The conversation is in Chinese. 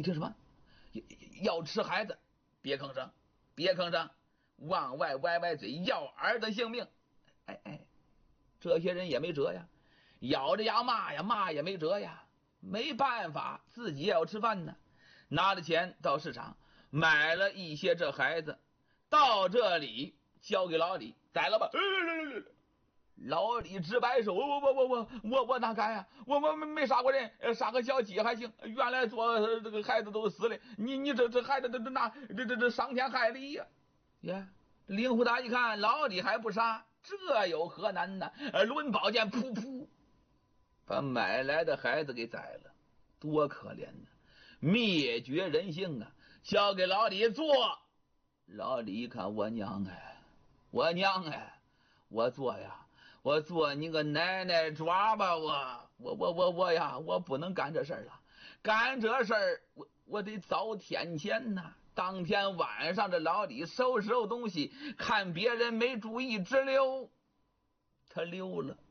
你这什么？要吃孩子，别吭声，别吭声，往外歪歪嘴，要儿子性命。哎，这些人也没辙呀，咬着牙骂呀，骂也没辙呀，没办法，自己也要吃饭呢。拿着钱到市场买了一些这孩子，到这里交给老李，宰了吧。老李直摆手，我哪敢呀？我没杀过人，杀个小鸡还行。原来做这个孩子都死了，你这孩子这伤天害理呀！呀，林虎达一看老李还不杀，这有何难呢？抡宝剑，噗噗，把买来的孩子给宰了，多可怜呢！灭绝人性啊！交给老李做。老李一看，我娘哎，我做呀，我做你个奶奶抓吧！我呀，我不能干这事儿了，干这事儿我得遭天谴呐！当天晚上，这老李收拾东西，看别人没注意直溜，他溜了。